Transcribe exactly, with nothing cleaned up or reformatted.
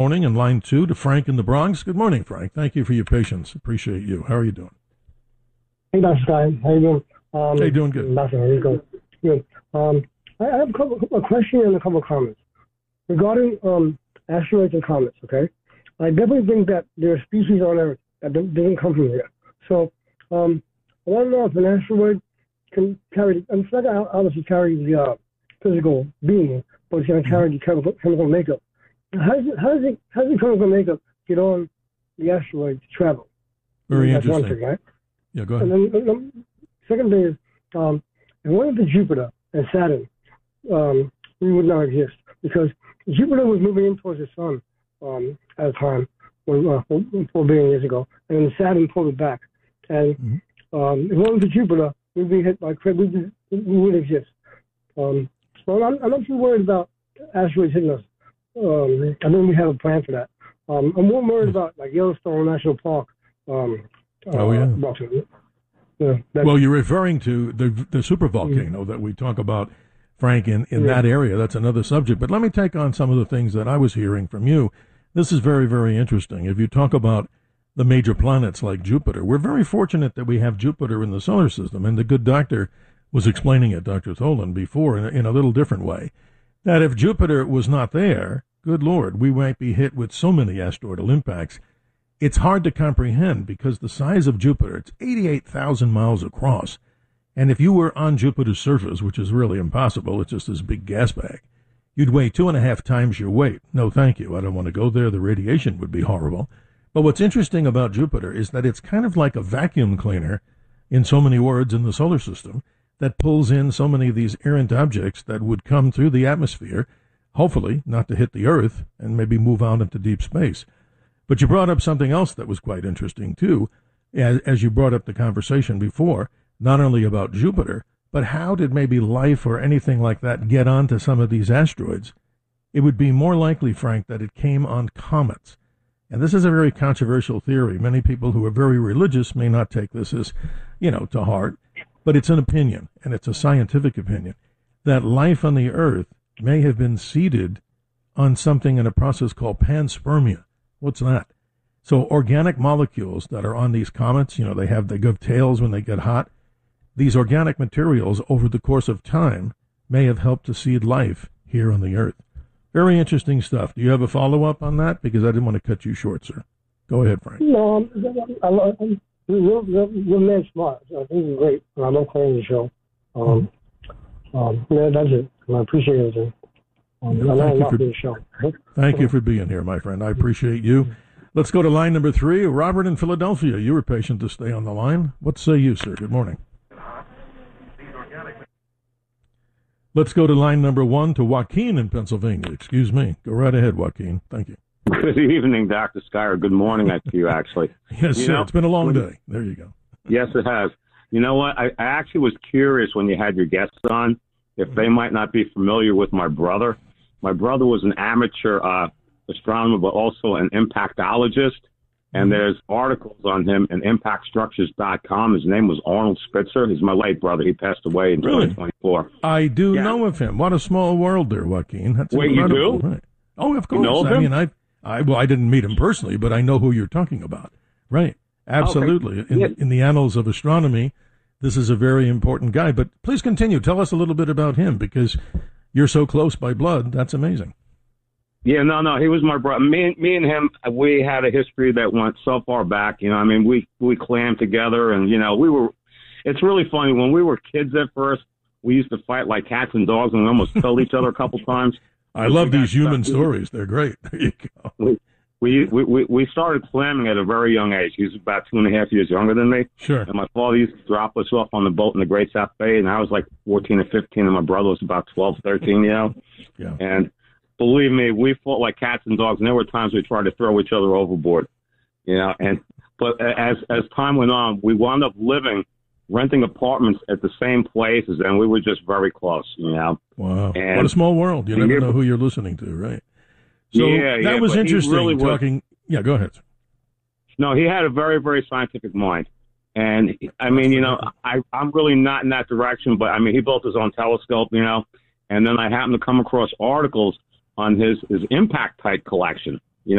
Morning and line two to Frank in the Bronx. Good morning, Frank. Thank you for your patience. Appreciate you. How are you doing? Hey, Doctor Stein. How you doing? Um, hey, doing good. Doctor Enrico. Good. Um, I have a, couple, a question and a couple of comments regarding um, asteroids and comets. Okay, I definitely think that there are species on Earth that didn't come from here. So um, I want to know if an asteroid can carry. And it's not going to obviously carry the uh, physical being, but it's going to carry the chemical, chemical makeup. How does it, how does it, how does the chemical makeup get on the asteroid to travel? Very That's interesting. one thing, right? Yeah, go ahead. And then, the second thing is, um, if one of the Jupiter and Saturn, um, we would not exist because Jupiter was moving in towards the sun um, at a time, when, uh, four, four billion years ago, and then Saturn pulled it back. And mm-hmm. um, if one was Jupiter, we'd be hit by we would we would exist. Um, so I'm, I'm not too worried about asteroids hitting us. Um, I think we have a plan for that. Um, I'm more worried about like Yellowstone National Park. Um, oh yeah. Uh, yeah well, you're referring to the the supervolcano mm-hmm. that we talk about, Frank, in, in yeah. that area. That's another subject. But let me take on some of the things that I was hearing from you. This is very, very interesting. If you talk about the major planets like Jupiter, we're very fortunate that we have Jupiter in the solar system. And the good doctor was explaining it, Doctor Tholen, before in a, in a little different way. That if Jupiter was not there, good Lord, we might be hit with so many asteroidal impacts. It's hard to comprehend because the size of Jupiter, it's eighty-eight thousand miles across. And if you were on Jupiter's surface, which is really impossible, it's just this big gas bag, you'd weigh two and a half times your weight. No, thank you. I don't want to go there. The radiation would be horrible. But what's interesting about Jupiter is that it's kind of like a vacuum cleaner, in so many words, in the solar system, that pulls in so many of these errant objects that would come through the atmosphere, hopefully not to hit the Earth and maybe move out into deep space. But you brought up something else that was quite interesting, too, as, as you brought up the conversation before, not only about Jupiter, but how did maybe life or anything like that get onto some of these asteroids? It would be more likely, Frank, that it came on comets. And this is a very controversial theory. Many people who are very religious may not take this as, you know, to heart. But it's an opinion, and it's a scientific opinion, that life on the Earth may have been seeded on something in a process called panspermia. What's that? So organic molecules that are on these comets, you know, they have, they give tails when they get hot. These organic materials over the course of time may have helped to seed life here on the Earth. Very interesting stuff. Do you have a follow-up on that? Because I didn't want to cut you short, sir. Go ahead, Frank. No, I, I, I, You're, you're, you're man smart. I think you're great. I love calling the show. Um, um, yeah, that's it. I appreciate it. Um, yeah, I thank, you for, for, the show. thank you for being here, my friend. I appreciate you. Let's go to line number three. Robert in Philadelphia. You were patient to stay on the line. What say you, sir? Good morning. Let's go to line number one to Joaquin in Pennsylvania. Excuse me. Go right ahead, Joaquin. Thank you. Good evening, Doctor Schuyler. Good morning to you, actually. yes, you sir. Know, it's been a long day. There you go. Yes, it has. You know what? I, I actually was curious when you had your guests on if they might not be familiar with my brother. My brother was an amateur uh, astronomer, but also an impactologist. And there's articles on him in impact structures dot com. His name was Arnold Spitzer. He's my late brother. He passed away in really? twenty twenty-four. I do yeah. know of him. What a small world there, Joaquin. That's Wait, incredible. you do? Right. Oh, of course. You know of I him? mean, I, I, well, I didn't meet him personally, but I know who you're talking about. Right. Absolutely. Okay. In, Yeah. in the annals of astronomy, this is a very important guy. But please continue. Tell us a little bit about him because you're so close by blood. That's amazing. Yeah, no, no, he was my brother. Me, me and him, we had a history that went so far back. You know, I mean, we we clammed together, and you know, we were. It's really funny when we were kids at first. We used to fight like cats and dogs, and we almost killed each other a couple times. I love these human stories. They're great. There you go. We, we we we started clamming at a very young age. He was about two and a half years younger than me. Sure. And my father used to drop us off on the boat in the Great South Bay, and I was like fourteen or fifteen, and my brother was about twelve, thirteen. You know. Yeah. And believe me, we fought like cats and dogs, and there were times we tried to throw each other overboard, you know. And but as as time went on, we wound up living, renting apartments at the same places, and we were just very close, you know. Wow, and what a small world! You never know who you're listening to, right? So yeah, that yeah, was interesting. Really talking, was, yeah, go ahead. No, he had a very very scientific mind, and I mean, you know, I I'm really not in that direction, but I mean, he built his own telescope, you know, and then I happened to come across articles on his, his impact type collection.